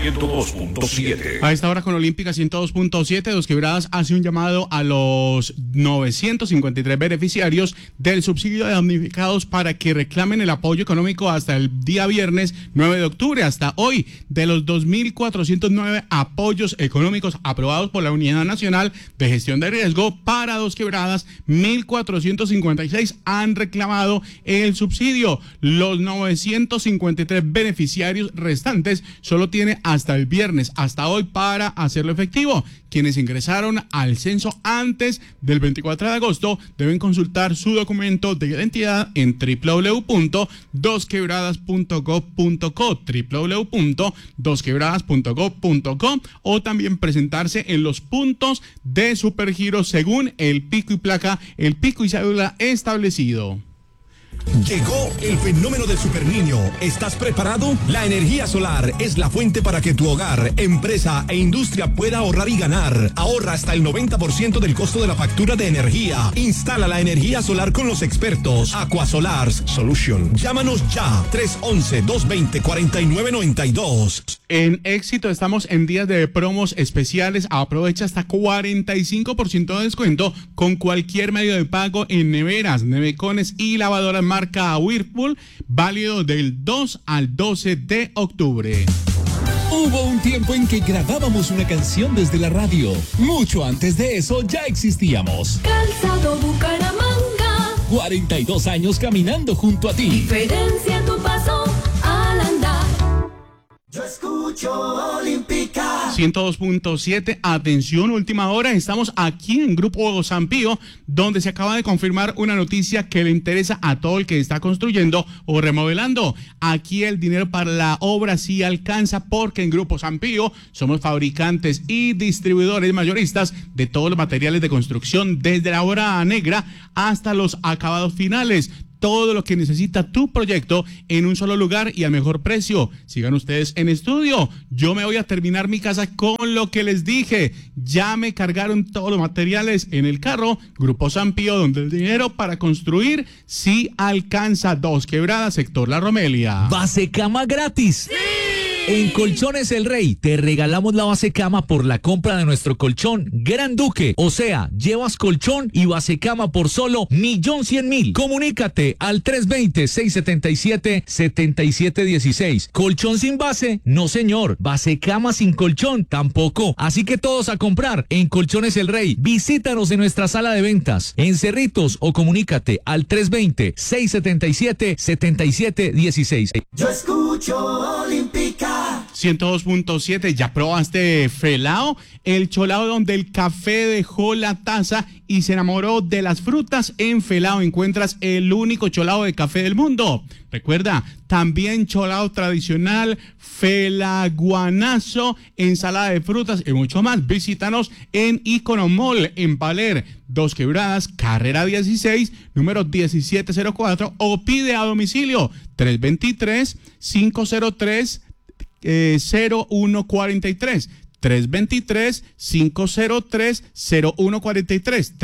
102.7. A esta hora con Olímpica 102.7, Dos Quebradas hace un llamado a los 953 beneficiarios del subsidio de damnificados para que reclamen el apoyo económico hasta el día viernes 9 de octubre. Hasta hoy, de los 2.409 apoyos económicos aprobados por la Unidad Nacional de Gestión de Riesgo para Dos Quebradas, 1.456 han reclamado el subsidio. Los 953 beneficiarios restantes solo tiene hasta el viernes, hasta hoy, para hacerlo efectivo. Quienes ingresaron al censo antes del 24 de agosto deben consultar su documento de identidad en www.dosquebradas.gov.co, www.dosquebradas.gov.co, o también presentarse en los puntos de Supergiro según el pico y placa, el pico y cédula establecido. Llegó el fenómeno del superniño. ¿Estás preparado? La energía solar es la fuente para que tu hogar, empresa e industria pueda ahorrar y ganar. Ahorra hasta el 90% del costo de la factura de energía. Instala la energía solar con los expertos Aquasolars Solution. Llámanos ya, 311-220-4992. En Éxito estamos en días de promos especiales. Aprovecha hasta 45% de descuento con cualquier medio de pago en neveras, nevecones y lavadoras marca Whirlpool, válido del 2 al 12 de octubre. Hubo un tiempo en que grabábamos una canción desde la radio. Mucho antes de eso ya existíamos. Calzado Bucaramanga. 42 años caminando junto a ti. Diferencia en tu paso al andar. Yo escucho Olímpica 102.7, atención, última hora, estamos aquí en Grupo San Pío, donde se acaba de confirmar una noticia que le interesa a todo el que está construyendo o remodelando. Aquí el dinero para la obra sí alcanza, porque en Grupo San Pío somos fabricantes y distribuidores mayoristas de todos los materiales de construcción, desde la obra negra hasta los acabados finales. Todo lo que necesita tu proyecto en un solo lugar y al mejor precio. Sigan ustedes en estudio. Yo me voy a terminar mi casa con lo que les dije. Ya me cargaron todos los materiales en el carro. Grupo San Pío, donde el dinero para construir sí alcanza. Dos Quebradas, sector La Romelia. Base cama gratis. ¡Sí! En Colchones El Rey te regalamos la base cama por la compra de nuestro colchón Gran Duque. O sea, llevas colchón y base cama por solo 1.100.000. Comunícate al 320-677-7716. ¿Colchón sin base? No, señor. Base cama sin colchón tampoco. Así que todos a comprar en Colchones El Rey. Visítanos en nuestra sala de ventas en Cerritos o comunícate al 320-677-7716. Yo escucho Olímpica 102.7, ¿ya probaste Felao? El cholao donde el café dejó la taza y se enamoró de las frutas. En Felao encuentras el único cholao de café del mundo. Recuerda, también cholao tradicional, felaguanazo, ensalada de frutas y mucho más. Visítanos en Icono Mall, en Paler, Dos Quebradas, carrera 16, número 1704, o pide a domicilio 323-503 0143, 323-503-0143,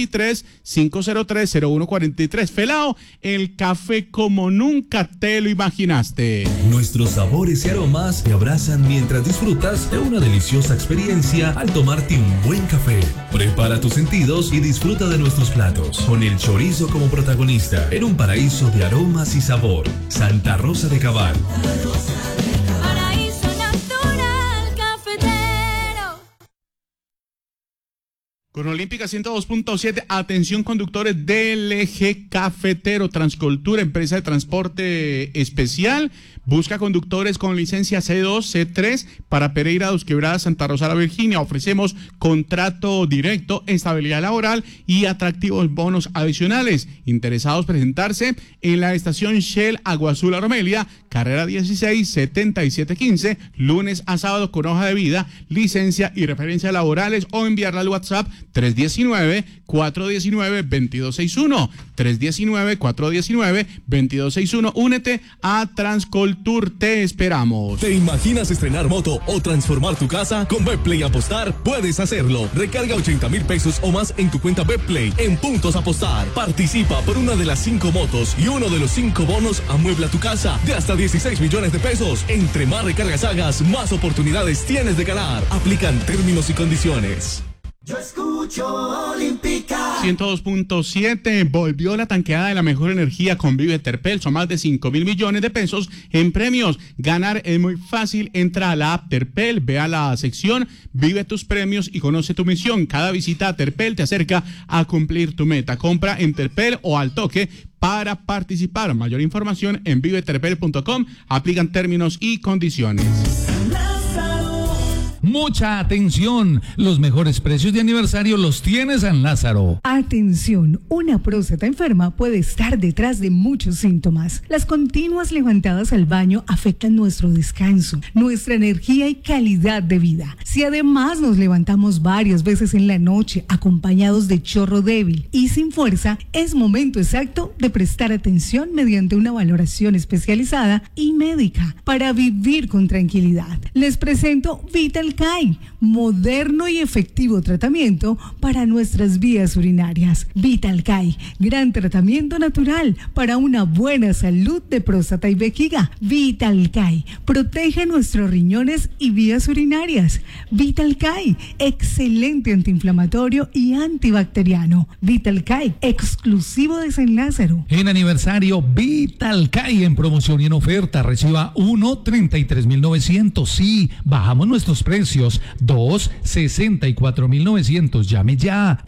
323-503-0143. Felao, el café como nunca te lo imaginaste. Nuestros sabores y aromas te abrazan mientras disfrutas de una deliciosa experiencia al tomarte un buen café. Prepara tus sentidos y disfruta de nuestros platos, con el chorizo como protagonista, en un paraíso de aromas y sabor. Santa Rosa de Cabal. Con Olímpica 102.7, atención conductores del eje cafetero. Transcultura, empresa de transporte especial, busca conductores con licencia C2, C3 para Pereira, Dos Quebradas, Santa Rosa, La Virginia. Ofrecemos contrato directo, estabilidad laboral y atractivos bonos adicionales. Interesados presentarse en la estación Shell Agua Azul La Romelia, carrera 16, 7715, lunes a sábado, con hoja de vida, licencia y referencias laborales, o enviarla al WhatsApp 319-419-2261, 319-419-2261. Únete a Transcoltur, te esperamos. ¿Te imaginas estrenar moto o transformar tu casa? Con Betplay Apostar puedes hacerlo. Recarga 80,000 pesos o más en tu cuenta Betplay en Puntos Apostar. Participa por una de las 5 motos y uno de los 5 bonos. Amuebla tu casa de hasta 10 16 millones de pesos. Entre más recargas hagas, más oportunidades tienes de ganar. Aplican términos y condiciones. Yo escucho Olímpica. 102.7, volvió la tanqueada de la mejor energía con Vive Terpel. Son más de 5.000 millones de pesos en premios. Ganar es muy fácil. Entra a la app Terpel, ve a la sección Vive tus premios y conoce tu misión. Cada visita a Terpel te acerca a cumplir tu meta. Compra en Terpel o al toque para participar. Mayor información en viveterpel.com. Aplican términos y condiciones. Mucha atención, los mejores precios de aniversario los tiene San Lázaro. Atención, una próstata enferma puede estar detrás de muchos síntomas. Las continuas levantadas al baño afectan nuestro descanso, nuestra energía y calidad de vida. Si además nos levantamos varias veces en la noche acompañados de chorro débil y sin fuerza, es momento exacto de prestar atención mediante una valoración especializada y médica para vivir con tranquilidad. Les presento Vital Kai, moderno y efectivo tratamiento para nuestras vías urinarias. Vital Kai, gran tratamiento natural para una buena salud de próstata y vejiga. Vital Kai, protege nuestros riñones y vías urinarias. Vital Kai, excelente antiinflamatorio y antibacteriano. Vital Kai, exclusivo de San Lázaro. En aniversario, Vital Kai en promoción y en oferta. Reciba 1, 33.900. Sí, bajamos nuestros precios. 2, 64.900. Llame ya.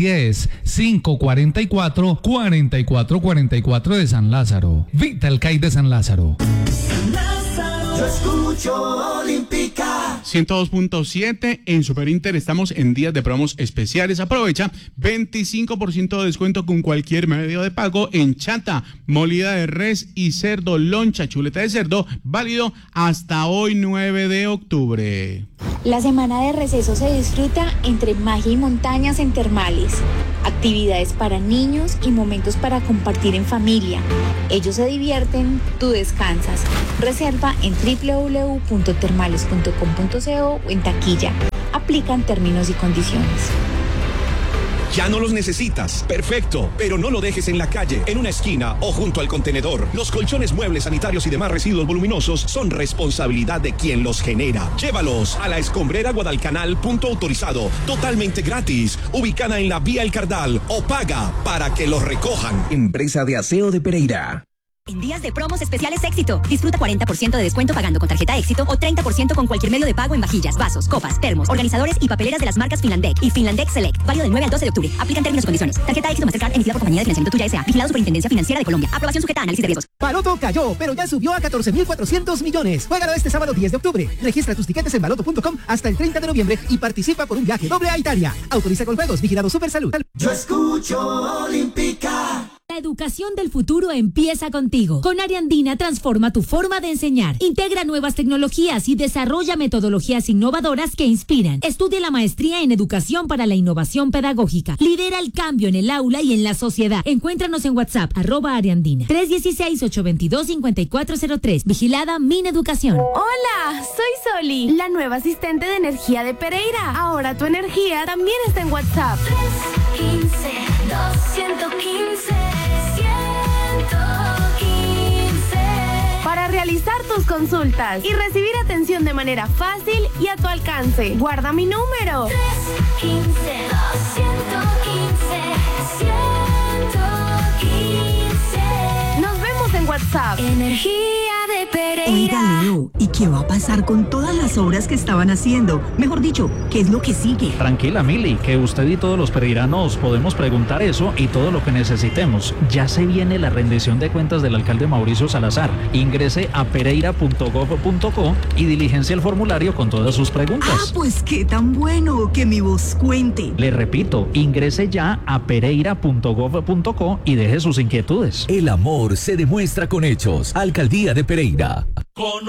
310-544-4444 de San Lázaro. Vital Kai de San Lázaro. Yo escucho Olímpica. 102.7, en Super Inter estamos en días de promos especiales. Aprovecha 25% de descuento con cualquier medio de pago en chata, molida de res y cerdo, loncha, chuleta de cerdo, válido hasta hoy 9 de octubre. La semana de receso se disfruta entre magia y montañas en Termales. Actividades para niños y momentos para compartir en familia. Ellos se divierten, tú descansas. Reserva en www.termales.com.co o en taquilla. Aplican términos y condiciones. Ya no los necesitas. Perfecto. Pero no lo dejes en la calle, en una esquina o junto al contenedor. Los colchones, muebles, sanitarios y demás residuos voluminosos son responsabilidad de quien los genera. Llévalos a la escombrera Guadalcanal, punto autorizado, totalmente gratis, ubicada en la vía El Cardal, o paga para que los recojan. Empresa de Aseo de Pereira. En días de promos especiales Éxito. Disfruta 40% de descuento pagando con tarjeta Éxito o 30% con cualquier medio de pago en vajillas, vasos, copas, termos, organizadores y papeleras de las marcas Finlandec y Finlandec Select. Válido del 9 al 12 de octubre. Aplican términos y condiciones. Tarjeta Éxito Mastercard emitida por Compañía de Financiamiento Tuya S.A. Vigilado Superintendencia Financiera de Colombia. Aprobación sujeta a análisis de riesgos. Baloto cayó, pero ya subió a 14.400 millones. Juégalo este sábado 10 de octubre. Registra tus tiquetes en baloto.com hasta el 30 de noviembre y participa por un viaje doble a Italia. Autoriza con juegos. Vigilado Supersalud. Yo escucho Olímpica. La educación del futuro empieza contigo. Con Ariandina transforma tu forma de enseñar. Integra nuevas tecnologías y desarrolla metodologías innovadoras que inspiran. Estudia la maestría en educación para la innovación pedagógica. Lidera el cambio en el aula y en la sociedad. Encuéntranos en WhatsApp, @Ariandina. 316-822-5403. Vigilada Mineducación. Hola, soy Soli, la nueva asistente de energía de Pereira. Ahora tu energía también está en WhatsApp. 315-215. Para realizar tus consultas y recibir atención de manera fácil y a tu alcance. Guarda mi número. 315-215-115. Nos vemos en WhatsApp. Energía de Pereira. Oiga, Leo, ¿y qué va a pasar con todas las obras que estaban haciendo? Mejor dicho, ¿qué es lo que sigue? Tranquila, Mili, que usted y todos los pereiranos podemos preguntar eso y todo lo que necesitemos. Ya se viene la rendición de cuentas del alcalde Mauricio Salazar. Ingrese a pereira.gov.co y diligencia el formulario con todas sus preguntas. Ah, pues qué tan bueno, que mi voz cuente. Le repito, ingrese ya a pereira.gov.co y deje sus inquietudes. El amor se demuestra con hechos. Alcaldía de Pereira.